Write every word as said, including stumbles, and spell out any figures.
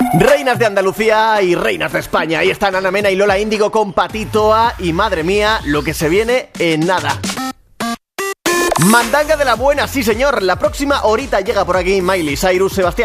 Reinas de Andalucía y reinas de España. Ahí están Ana Mena y Lola Índigo con Patitoa. Y madre mía, lo que se viene en nada. Mandanga de la buena, sí señor. La próxima horita llega por aquí Miley Cyrus, Sebastián.